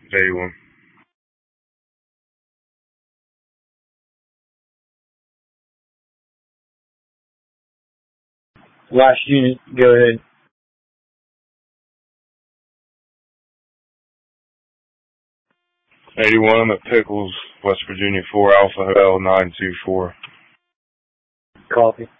81. Last unit, go ahead. 81 at Pickles, West Virginia 4 Alpha Hotel 924. Copy.